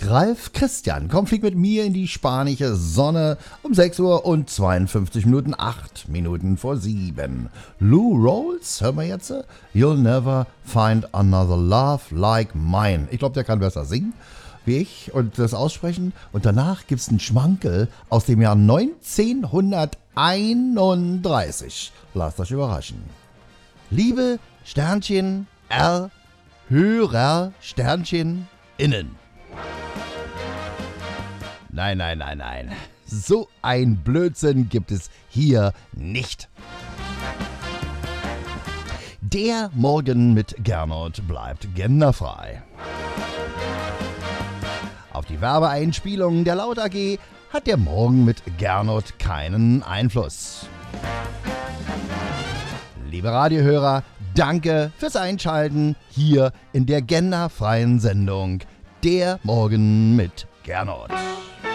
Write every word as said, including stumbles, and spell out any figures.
Ralf Christian, komm, flieg mit mir in die spanische Sonne um sechs Uhr und zweiundfünfzig Minuten, acht Minuten vor sieben. Lou Rawls, hören wir jetzt? You'll never find another love like mine. Ich glaube, der kann besser singen wie ich und das aussprechen. Und danach gibt es einen Schmankel aus dem Jahr neunzehnhunderteinunddreißig. Lasst euch überraschen. Liebe Sternchen R, Hörer Sternchen innen. Nein, nein, nein, nein. So ein Blödsinn gibt es hier nicht. Der Morgen mit Gernot bleibt genderfrei. Auf die Werbeeinspielungen der Laut A G hat der Morgen mit Gernot keinen Einfluss. Liebe Radiohörer, danke fürs Einschalten hier in der genderfreien Sendung Der Morgen mit Gernot.